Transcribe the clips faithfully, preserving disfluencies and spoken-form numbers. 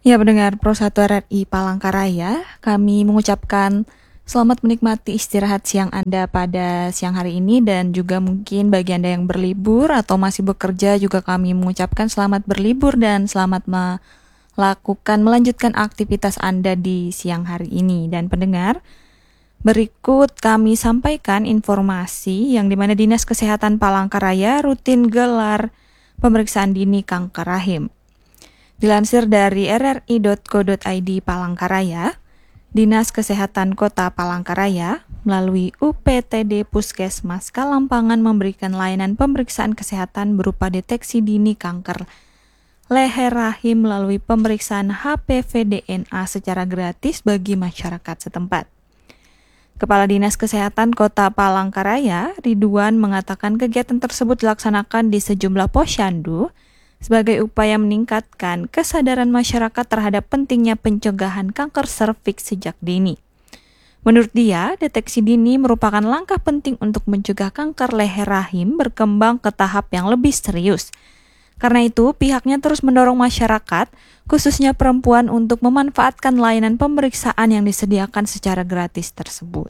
Ya, pendengar Pro satu R R I Palangkaraya, kami mengucapkan selamat menikmati istirahat siang Anda pada siang hari ini, dan juga mungkin bagi Anda yang berlibur atau masih bekerja juga kami mengucapkan selamat berlibur dan selamat melakukan melanjutkan aktivitas Anda di siang hari ini. Dan pendengar, berikut kami sampaikan informasi yang dimana Dinas Kesehatan Palangkaraya rutin gelar pemeriksaan dini kanker rahim. Dilansir dari r r i dot co dot i d Palangkaraya, Dinas Kesehatan Kota Palangkaraya melalui U P T D Puskesmas Kalampangan memberikan layanan pemeriksaan kesehatan berupa deteksi dini kanker leher rahim melalui pemeriksaan H P V D N A secara gratis bagi masyarakat setempat. Kepala Dinas Kesehatan Kota Palangkaraya, Ridwan, mengatakan kegiatan tersebut dilaksanakan di sejumlah posyandu sebagai upaya meningkatkan kesadaran masyarakat terhadap pentingnya pencegahan kanker serviks sejak dini. Menurut dia, deteksi dini merupakan langkah penting untuk mencegah kanker leher rahim berkembang ke tahap yang lebih serius. Karena itu, pihaknya terus mendorong masyarakat, khususnya perempuan, untuk memanfaatkan layanan pemeriksaan yang disediakan secara gratis tersebut.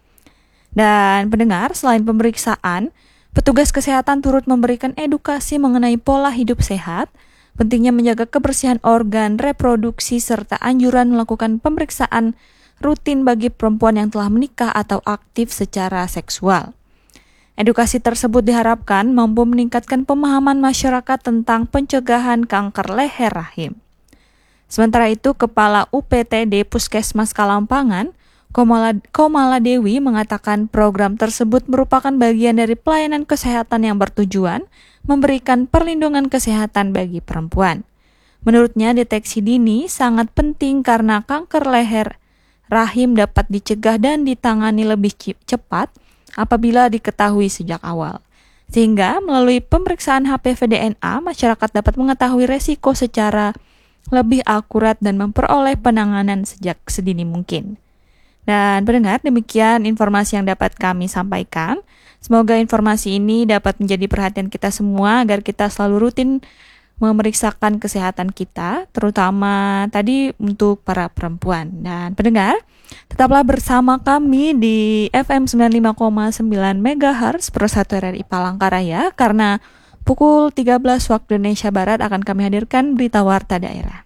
Dan pendengar, selain pemeriksaan, petugas kesehatan turut memberikan edukasi mengenai pola hidup sehat, pentingnya menjaga kebersihan organ reproduksi, serta anjuran melakukan pemeriksaan rutin bagi perempuan yang telah menikah atau aktif secara seksual. Edukasi tersebut diharapkan mampu meningkatkan pemahaman masyarakat tentang pencegahan kanker leher rahim. Sementara itu, Kepala U P T D Puskesmas Kalampangan, Komala, Komala Dewi, mengatakan program tersebut merupakan bagian dari pelayanan kesehatan yang bertujuan memberikan perlindungan kesehatan bagi perempuan. Menurutnya, deteksi dini sangat penting karena kanker leher rahim dapat dicegah dan ditangani lebih cepat apabila diketahui sejak awal. Sehingga melalui pemeriksaan H P V D N A, masyarakat dapat mengetahui resiko secara lebih akurat dan memperoleh penanganan sejak sedini mungkin. Dan pendengar, demikian informasi yang dapat kami sampaikan. Semoga informasi ini dapat menjadi perhatian kita semua agar kita selalu rutin memeriksakan kesehatan kita, terutama tadi untuk para perempuan. Dan pendengar, tetaplah bersama kami di F M sembilan puluh lima koma sembilan megahertz Pro satu R R I Palangkaraya, karena pukul tiga belas waktu Indonesia Barat akan kami hadirkan berita warta daerah.